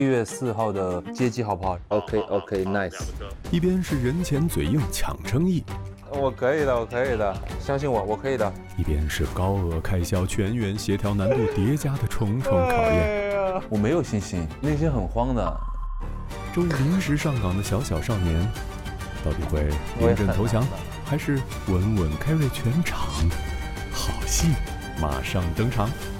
1月4号的接机好不好 ？OK，nice。 一边是人前嘴硬抢生意， 我可以的，相信我可以的。 一边是高额开销、全员协调难度叠加的重重考验。 我没有信心，内心很慌的。 这位临时上岗的小少年，到底会临阵投降，还是稳稳 carry 全场？好戏马上登场。